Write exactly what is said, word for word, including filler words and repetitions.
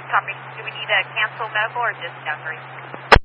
Copy. Do we need to cancel medical or discount rate?